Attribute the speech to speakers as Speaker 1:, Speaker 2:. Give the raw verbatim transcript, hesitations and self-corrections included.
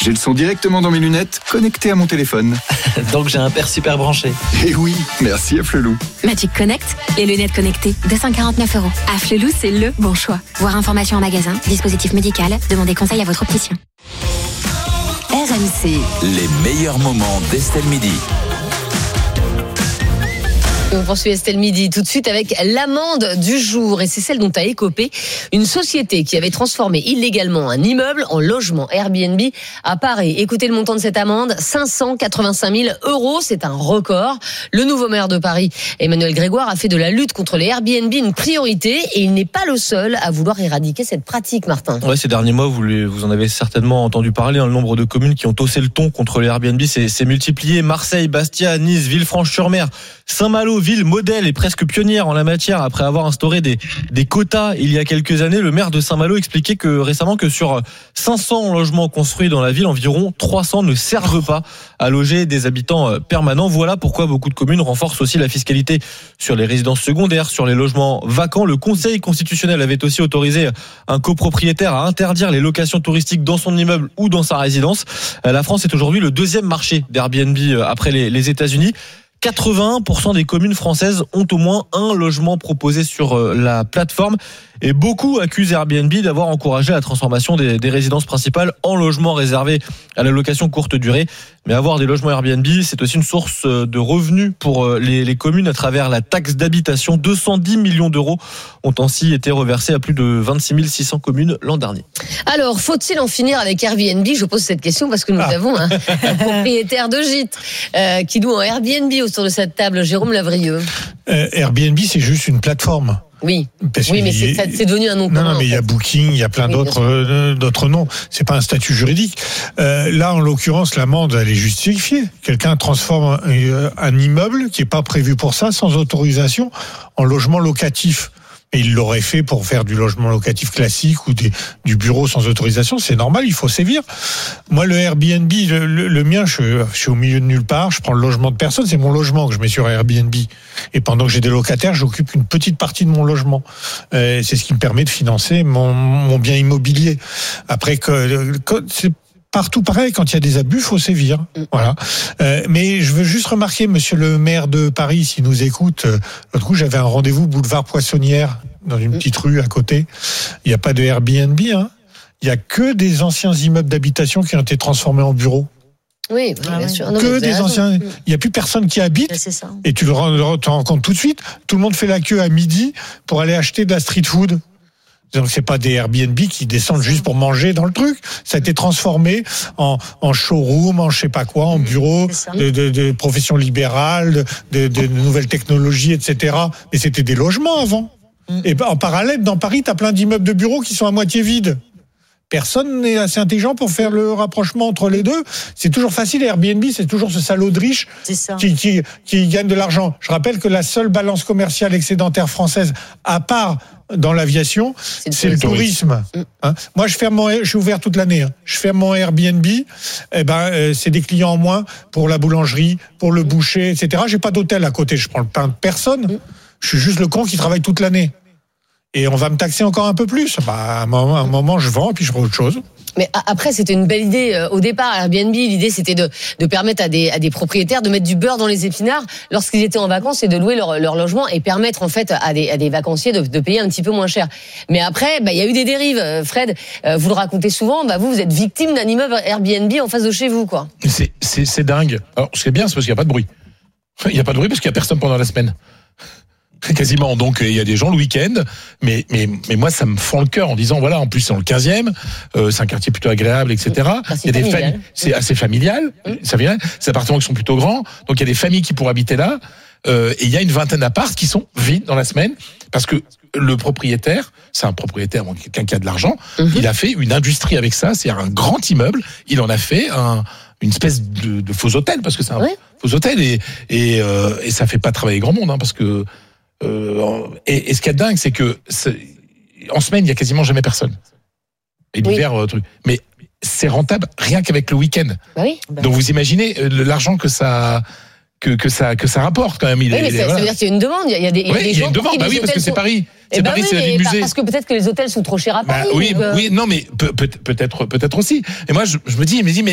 Speaker 1: J'ai le son directement dans mes lunettes, connecté à mon téléphone.
Speaker 2: Donc j'ai un père super branché.
Speaker 1: Et oui, merci à Flelou.
Speaker 3: Magic Connect, les lunettes connectées, deux cent quarante-neuf euros. À Flelou, c'est le bon choix. Voir information en magasin, dispositif médical, demandez conseil à votre opticien.
Speaker 4: R M C.
Speaker 5: Les meilleurs moments d'Estelle Midi.
Speaker 6: On poursuit Estelle Midi tout de suite avec l'amende du jour, et c'est celle dont a écopé une société qui avait transformé illégalement un immeuble en logement Airbnb à Paris. Écoutez le montant de cette amende, cinq cent quatre-vingt-cinq mille euros, c'est un record. Le nouveau maire de Paris, Emmanuel Grégoire, a fait de la lutte contre les Airbnb une priorité, et il n'est pas le seul à vouloir éradiquer cette pratique, Martin.
Speaker 2: Ouais, ces derniers mois, vous, les, vous en avez certainement entendu parler, hein, le nombre de communes qui ont haussé le ton contre les Airbnb s'est, s'est multiplié. Marseille, Bastia, Nice, Villefranche-sur-Mer, Saint-Malo, ville modèle et presque pionnière en la matière après avoir instauré des, des quotas il y a quelques années. Le maire de Saint-Malo expliquait que récemment que sur cinq cents logements construits dans la ville, environ trois cents ne servent pas à loger des habitants permanents. Voilà pourquoi beaucoup de communes renforcent aussi la fiscalité sur les résidences secondaires, sur les logements vacants. Le Conseil constitutionnel avait aussi autorisé un copropriétaire à interdire les locations touristiques dans son immeuble ou dans sa résidence. La France est aujourd'hui le deuxième marché d'Airbnb après les, les États-Unis. quatre-vingt-un pour cent des communes françaises ont au moins un logement proposé sur la plateforme, et beaucoup accusent Airbnb d'avoir encouragé la transformation des, des résidences principales en logements réservés à la location courte durée. Mais avoir des logements Airbnb, c'est aussi une source de revenus pour les, les communes à travers la taxe d'habitation. deux cent dix millions d'euros ont ainsi été reversés à plus de vingt-six mille six cents communes l'an dernier.
Speaker 6: Alors, faut-il en finir avec Airbnb ? Je pose cette question parce que nous ah. avons un, un propriétaire de gîte euh, qui loue en Airbnb autour de cette table, Jérôme Lavrieux.
Speaker 7: Euh, Airbnb, c'est juste une plateforme.
Speaker 6: Oui, oui, mais c'est, ça, c'est devenu un nom commun.
Speaker 7: Non, non, mais il y a Booking, il y a plein oui, d'autres, euh, d'autres noms. C'est pas un statut juridique. Euh, là, en l'occurrence, l'amende, elle est justifiée. Quelqu'un transforme un, un immeuble qui est pas prévu pour ça, sans autorisation, en logement locatif. Et il l'aurait fait pour faire du logement locatif classique ou des, du bureau sans autorisation. C'est normal, il faut sévir. Moi, le Airbnb, le, le, le mien, je, je suis au milieu de nulle part, je prends le logement de personne, c'est mon logement que je mets sur Airbnb. Et pendant que j'ai des locataires, j'occupe une petite partie de mon logement. Euh, c'est ce qui me permet de financer mon, mon bien immobilier. Après, que, que c'est partout pareil, quand il y a des abus, il faut sévir. Voilà. Euh, mais je veux juste remarquer, monsieur le maire de Paris, s'il nous écoute, euh, l'autre coup, j'avais un rendez-vous boulevard Poissonnière, dans une petite rue à côté. Il n'y a pas de Airbnb, hein. Il n'y a que des anciens immeubles d'habitation qui ont été transformés en bureaux.
Speaker 6: Oui, oui, bien sûr. Non,
Speaker 7: que des anciens. Il n'y a plus personne qui habite.
Speaker 6: C'est ça.
Speaker 7: Et tu le rends, tu rends compte tout de suite. Tout le monde fait la queue à midi pour aller acheter de la street food. Donc c'est pas des Airbnb qui descendent juste pour manger dans le truc. Ça a été transformé en, en showroom, en je sais pas quoi, en bureau de, de, de profession libérale, de, de, de nouvelles technologies, et cetera. Mais c'était des logements avant. Et en parallèle, dans Paris, t'as plein d'immeubles de bureaux qui sont à moitié vides. Personne n'est assez intelligent pour faire le rapprochement entre les deux. C'est toujours facile. Airbnb, c'est toujours ce salaud de riche qui, qui, qui gagne de l'argent. Je rappelle que la seule balance commerciale excédentaire française, à part dans l'aviation, c'est, c'est le tourisme. tourisme. Hein, moi, je ferme mon, je suis ouvert toute l'année. Hein. Je ferme mon Airbnb. Eh ben, euh, c'est des clients en moins pour la boulangerie, pour le boucher, et cetera. J'ai pas d'hôtel à côté. Je prends le pain de personne. Mm. Je suis juste le con qui travaille toute l'année. Et on va me taxer encore un peu plus. Bah, à un moment, à un moment je vends et puis je prends autre chose.
Speaker 6: Mais après, c'était une belle idée. Au départ, Airbnb, l'idée, c'était de, de permettre à des, à des propriétaires de mettre du beurre dans les épinards lorsqu'ils étaient en vacances et de louer leur, leur logement et permettre, en fait, à des, à des vacanciers de, de payer un petit peu moins cher. Mais après, bah, il y a eu des dérives. Fred, vous le racontez souvent, bah, vous, vous êtes victime d'un immeuble Airbnb en face de chez vous, quoi.
Speaker 8: C'est, c'est, c'est dingue. Alors, ce qui est bien, c'est parce qu'il n'y a pas de bruit. Il n'y a pas de bruit parce qu'il n'y a personne pendant la semaine. Quasiment. Donc il y a des gens le week-end, mais mais mais moi ça me fend le cœur en disant voilà, en plus c'est dans le quinzième, euh, c'est un quartier plutôt agréable, et cetera.
Speaker 6: Ah,
Speaker 8: il y a des familles, c'est assez familial, mmh. ça vient, ces appartements qui sont plutôt grands, donc il y a des familles qui pourraient habiter là, euh, et il y a une vingtaine d'apparts qui sont vides dans la semaine parce que le propriétaire, c'est un propriétaire, quelqu'un qui a de l'argent, mmh. il a fait une industrie avec ça, c'est un grand immeuble, il en a fait un une espèce de, de faux hôtel parce que c'est un ouais. faux hôtel et et euh, et ça fait pas travailler grand monde hein, parce que Euh, et, et ce qui est dingue, c'est que c'est, en semaine, il y a quasiment jamais personne. Et l'hiver, oui. euh, truc. Mais c'est rentable rien qu'avec le week-end.
Speaker 6: Bah oui, bah
Speaker 8: Donc vous imaginez euh, l'argent que ça que que ça que ça rapporte quand même. Il
Speaker 6: oui,
Speaker 8: est,
Speaker 6: mais ça, voilà. ça veut dire qu'il y a une demande. Il y a des, il y a
Speaker 8: oui,
Speaker 6: des
Speaker 8: il y a
Speaker 6: gens
Speaker 8: une demande. Bah oui, parce que c'est
Speaker 6: sont...
Speaker 8: Paris. C'est
Speaker 6: eh ben
Speaker 8: Paris,
Speaker 6: oui,
Speaker 8: c'est la ville musée.
Speaker 6: Parce que peut-être que les hôtels sont trop chers à Paris.
Speaker 8: Bah oui, oui, non, mais peut, peut, peut-être, peut-être aussi. Et moi, je, je me dis, mais dis, mais